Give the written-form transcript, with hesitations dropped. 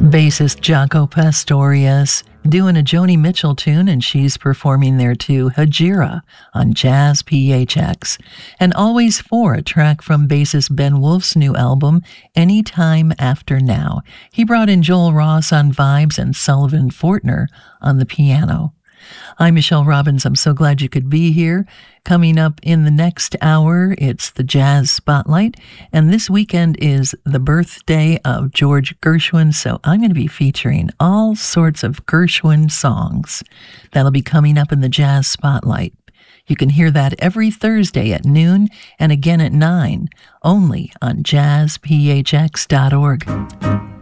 Bassist Jaco Pastorius doing a Joni Mitchell tune, and she's performing there too, Hajira, on Jazz PHX. And Always For, a track from bassist Ben Wolf's new album, Anytime After Now. He brought in Joel Ross on vibes and Sullivan Fortner on the piano. I'm Michelle Robbins. I'm so glad you could be here. Coming up in the next hour, it's the Jazz Spotlight, and this weekend is the birthday of George Gershwin, so I'm going to be featuring all sorts of Gershwin songs. That'll be coming up in the Jazz Spotlight. You can hear that every Thursday at noon and again at 9, only on jazzphx.org.